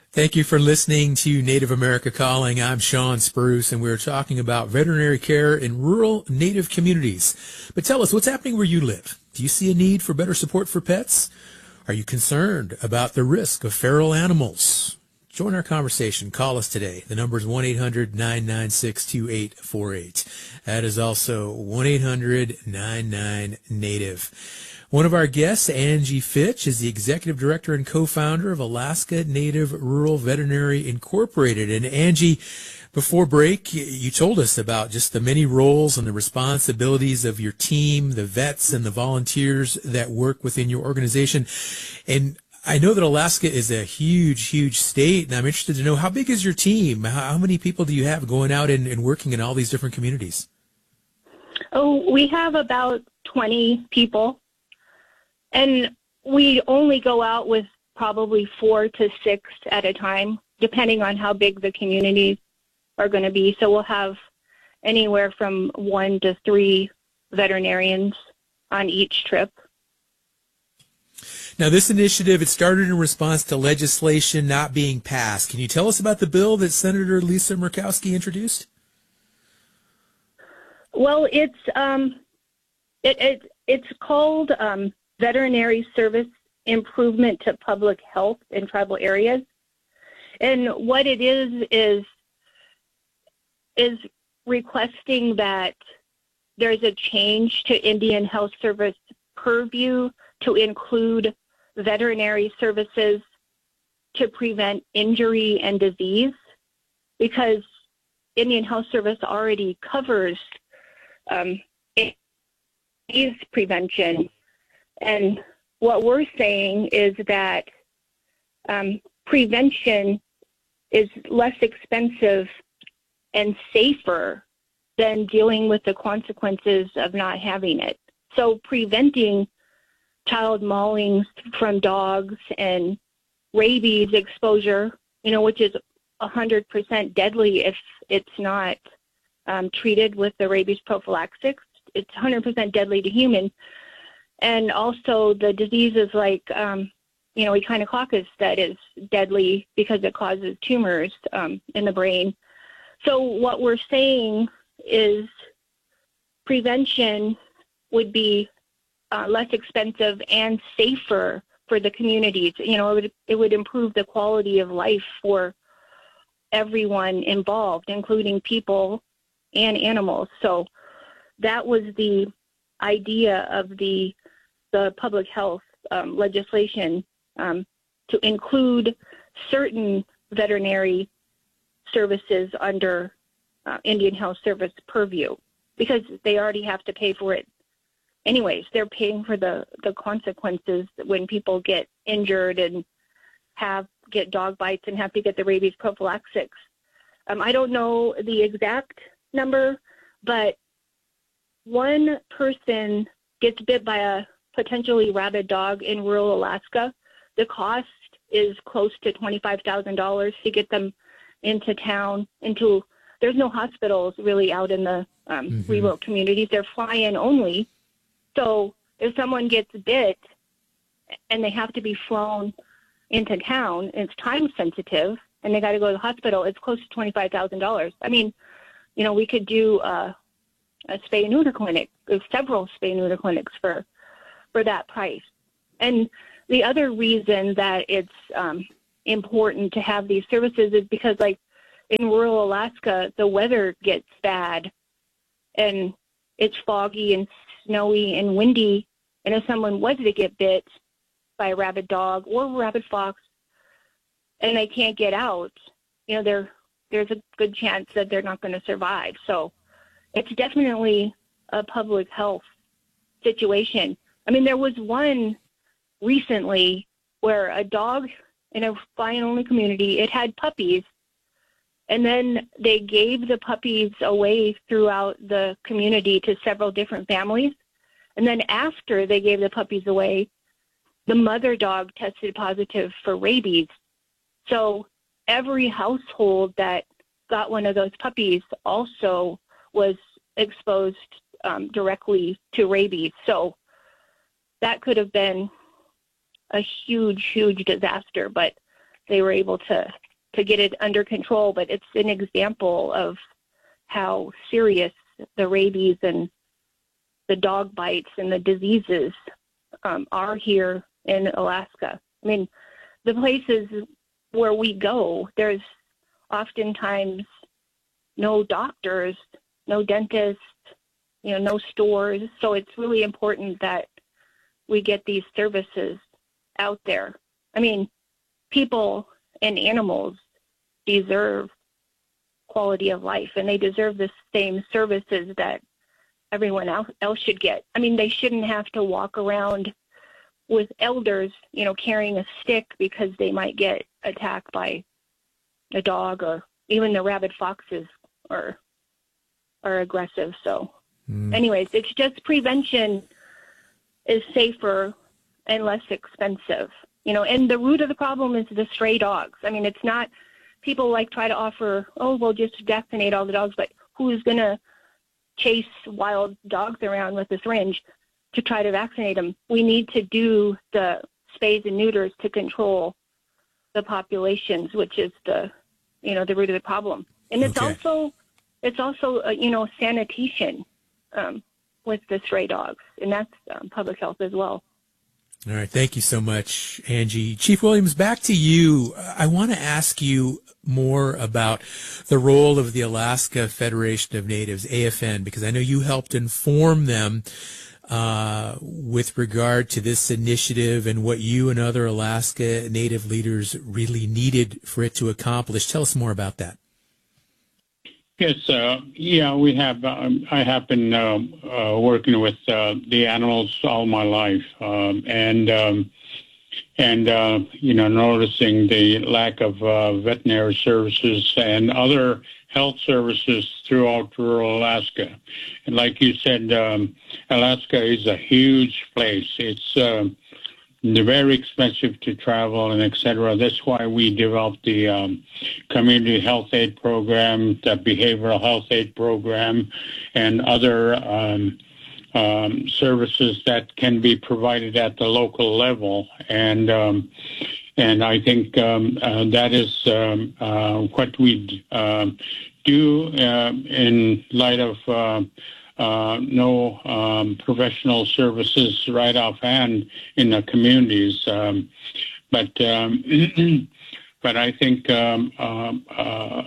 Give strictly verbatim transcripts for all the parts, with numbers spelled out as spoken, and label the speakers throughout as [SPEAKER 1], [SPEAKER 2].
[SPEAKER 1] Thank you for listening to Native America Calling. I'm Sean Spruce, and we're talking about veterinary care in rural Native communities. But tell us, what's happening where you live? Do you see a need for better support for pets? Are you concerned about the risk of feral animals? Join our conversation. Call us today. The number is one eight hundred nine nine six two eight four eight. That is also one eight hundred nine nine native. One of our guests, Angie Fitch, is the executive director and co-founder of Alaska Native Rural Veterinary Incorporated. And Angie, before break, you told us about just the many roles and the responsibilities of your team, the vets and the volunteers that work within your organization. And I know that Alaska is a huge, huge state, and I'm interested to know, how big is your team? How, how many people do you have going out and, and working in all these different communities?
[SPEAKER 2] Oh, we have about twenty people. And we only go out with probably four to six at a time, depending on how big the communities are going to be. So we'll have anywhere from one to three veterinarians on each trip.
[SPEAKER 1] Now, this initiative, it started in response to legislation not being passed. Can you tell us about the bill that Senator Lisa Murkowski introduced?
[SPEAKER 2] Well, it's um, it, it it's called um, Veterinary Service Improvement to Public Health in Tribal Areas. And what it is is is requesting that there's a change to Indian Health Service purview to include veterinary services to prevent injury and disease, because Indian Health Service already covers um, disease prevention. And what we're saying is that um, prevention is less expensive and safer than dealing with the consequences of not having it. So preventing child maulings from dogs and rabies exposure, you know, which is one hundred percent deadly if it's not um, treated with the rabies prophylaxis. It's one hundred percent deadly to humans. And also the diseases like, um, you know, echinococcus that is deadly because it causes tumors um, in the brain. So what we're saying is prevention would be uh, less expensive and safer for the communities. You know, it would, it would improve the quality of life for everyone involved, including people and animals. So that was the idea of the the public health um, legislation, um, to include certain veterinary services under uh, Indian Health Service purview, because they already have to pay for it anyways. They're paying for the, the consequences when people get injured and have get dog bites and have to get the rabies prophylaxis. Um, I don't know the exact number, but one person gets bit by a potentially rabid dog in rural Alaska, the cost is close to twenty-five thousand dollars to get them into town. Into there's no hospitals really out in the um, mm-hmm. remote communities. They're fly-in only. So if someone gets bit and they have to be flown into town, and it's time sensitive, and they got to go to the hospital, it's close to twenty-five thousand dollars. I mean, you know, we could do uh, a spay and neuter clinic, several spay and neuter clinics for for that price. And the other reason that it's um, important to have these services is because, like, in rural Alaska, the weather gets bad and it's foggy and snowy and windy. And if someone was to get bit by a rabid dog or a rabid fox and they can't get out, you know, there there's a good chance that they're not going to survive. So it's definitely a public health situation. I mean, there was one recently where a dog in a fly-in-only community, it had puppies, and then they gave the puppies away throughout the community to several different families. And then after they gave the puppies away, the mother dog tested positive for rabies. So every household that got one of those puppies also was exposed um, directly to rabies. So that could have been a huge, huge disaster. But they were able to, to get it under control. But it's an example of how serious the rabies and the dog bites and the diseases um, are here in Alaska. I mean, the places where we go, there's oftentimes no doctors, no dentists, you know, no stores. So it's really important that we get these services out there. I mean, people and animals deserve quality of life, and they deserve the same services that everyone else, else should get. I mean, they shouldn't have to walk around with elders, you know, carrying a stick because they might get attacked by a dog, or even the rabid foxes are are aggressive. So mm. anyways, it's just prevention is safer and less expensive, you know, and the root of the problem is the stray dogs. I mean, it's not, people like try to offer, oh, well, just vaccinate all the dogs, but who's going to chase wild dogs around with a syringe to try to vaccinate them? We need to do the spays and neuters to control the populations, which is the, you know, the root of the problem. And it's okay. also, it's also, uh, you know, sanitation um, with the stray dogs, and that's um, public health as well.
[SPEAKER 1] All right. Thank you so much, Angie. Chief Williams, back to you. I want to ask you more about the role of the Alaska Federation of Natives, A F N, because I know you helped inform them uh, with regard to this initiative and what you and other Alaska Native leaders really needed for it to accomplish. Tell us more about that.
[SPEAKER 3] Yes, uh, yeah, we have. Um, I have been uh, uh, working with uh, the animals all my life, um, and um, and uh, you know, noticing the lack of uh, veterinary services and other health services throughout rural Alaska. And like you said, um, Alaska is a huge place. It's uh, they're very expensive to travel and et cetera. That's why we developed the um, community health aid program, the behavioral health aid program, and other um, um, services that can be provided at the local level. And um, and I think um, uh, that is um, uh, what we uh, do uh, in light of uh, Uh, no um, professional services right offhand in the communities, um, but um, but I think um, uh, uh,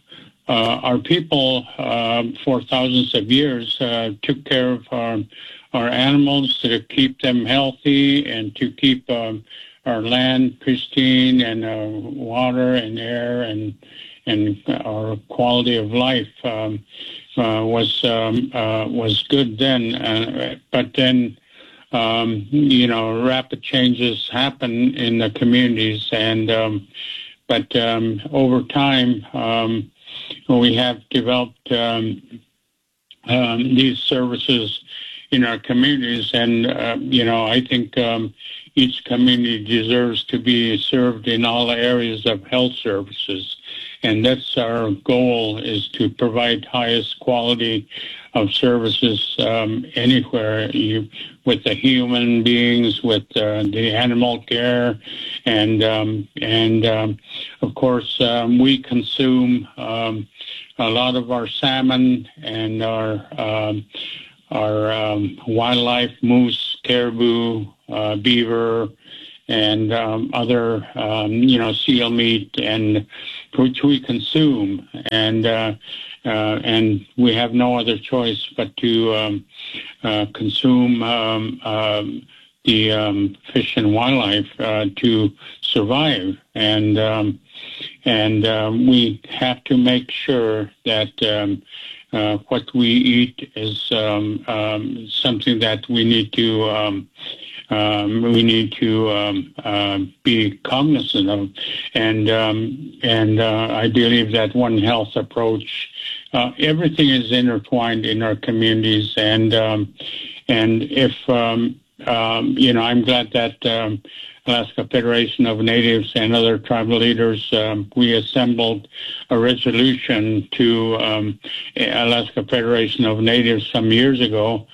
[SPEAKER 3] uh, our people uh, for thousands of years uh, took care of our our animals to keep them healthy and to keep um, our land pristine and uh, water and air and and our quality of life. Um, Uh, was um, uh, was good then, uh, but then um, you know rapid changes happen in the communities, and um, but um, over time um, we have developed um, um, these services in our communities, and uh, you know I think um, each community deserves to be served in all areas of health services. And that's our goal, is to provide highest quality of services um, anywhere, you, with the human beings, with uh, the animal care, and um, and um, of course um, we consume um, a lot of our salmon and our um, our um, wildlife, moose, caribou, uh, beaver, and um, other, um, you know, seal meat, and which we consume, and uh, uh, and we have no other choice but to um, uh, consume um, um, the um, fish and wildlife uh, to survive, and um, and um, we have to make sure that um, uh, what we eat is um, um, something that we need to. Um, Um, we need to um, uh, be cognizant of, and um, and uh, I believe that One Health approach, uh, everything is intertwined in our communities, and um, and if um, um, you know, I'm glad that um, Alaska Federation of Natives and other tribal leaders, um, we assembled a resolution to um, Alaska Federation of Natives some years ago.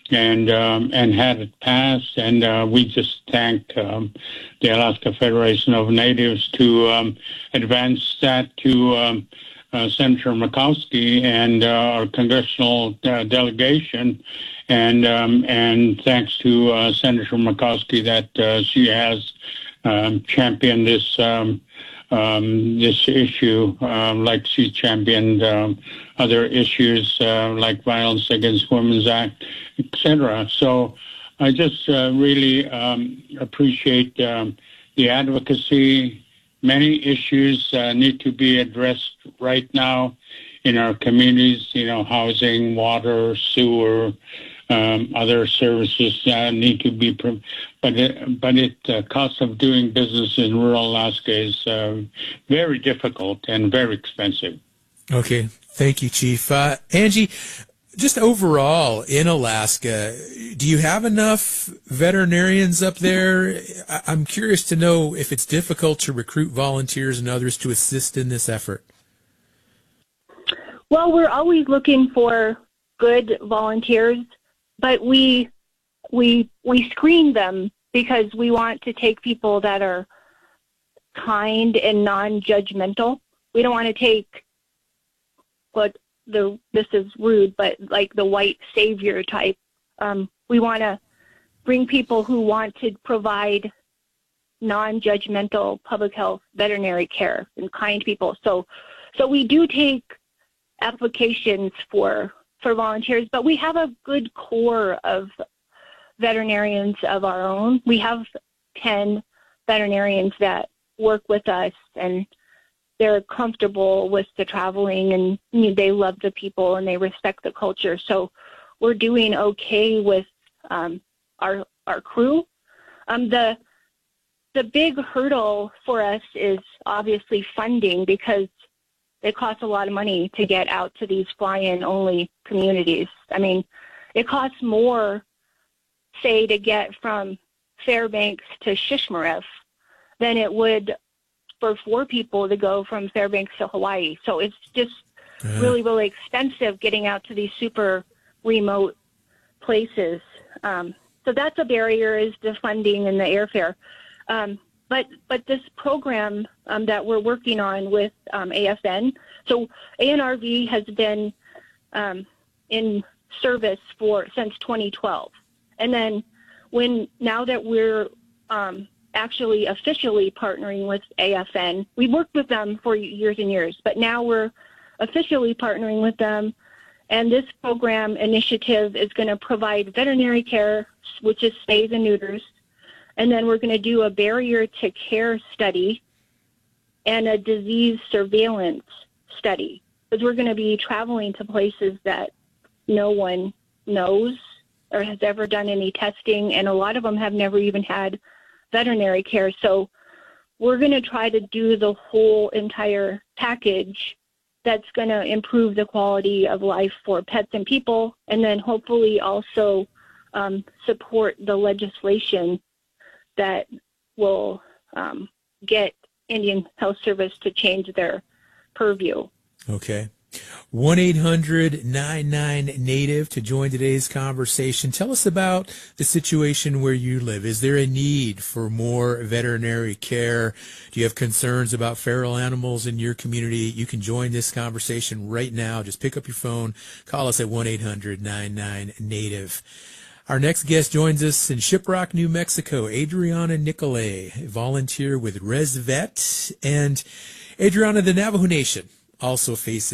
[SPEAKER 3] and um, and had it passed. And uh, we just thank um, the Alaska Federation of Natives to um, advance that to um, uh, Senator Murkowski and uh, our congressional uh, delegation. And um, and thanks to uh, Senator Murkowski that uh, she has um, championed this um, um, this issue, uh, like she championed um, other issues uh, like Violence Against Women's Act, et cetera. So I just uh, really um, appreciate um, the advocacy. Many issues uh, need to be addressed right now in our communities. You know, housing, water, sewer. Um, other services uh, need to be, pro- but it, but it uh, cost of doing business in rural Alaska is uh, very difficult and very expensive.
[SPEAKER 1] Okay, thank you, Chief. Uh, Angie, just overall in Alaska, do you have enough veterinarians up there? I- I'm curious to know if it's difficult to recruit volunteers and others to assist in this effort.
[SPEAKER 2] Well, we're always looking for good volunteers. But we we we screen them because we want to take people that are kind and non-judgmental. We don't want to take what the this is rude, but like the white savior type. Um, we want to bring people who want to provide non-judgmental public health veterinary care and kind people. So so we do take applications for. for volunteers, but we have a good core of veterinarians of our own. We have ten veterinarians that work with us, and they're comfortable with the traveling, and you know, they love the people and they respect the culture. So we're doing okay with um, our our crew. Um, the the big hurdle for us is obviously funding, because it costs a lot of money to get out to these fly-in only communities. I mean, it costs more, say, to get from Fairbanks to Shishmaref than it would for four people to go from Fairbanks to Hawaii. So it's just uh-huh. really, really expensive getting out to these super remote places. Um, so that's a barrier, is the funding and the airfare. Um, But but this program um, that we're working on with um, A F N, so A N R V has been um, in service for since twenty twelve, and then when now that we're um, actually officially partnering with A F N, we worked with them for years and years, but now we're officially partnering with them, and this program initiative is going to provide veterinary care, which is spays and neuters. And then we're going to do a barrier to care study and a disease surveillance study, because we're going to be traveling to places that no one knows or has ever done any testing, and a lot of them have never even had veterinary care. So we're going to try to do the whole entire package that's going to improve the quality of life for pets and people, and then hopefully also um, support the legislation that will um, get Indian Health Service to change their purview.
[SPEAKER 1] Okay. one eight hundred nine nine native to join today's conversation. Tell us about the situation where you live. Is there a need for more veterinary care? Do you have concerns about feral animals in your community? You can join this conversation right now. Just pick up your phone, call us at one eight hundred nine nine native. Our next guest joins us in Shiprock, New Mexico, Adriana Nicolay, a volunteer with ResVet. And Adriana, the Navajo Nation also faces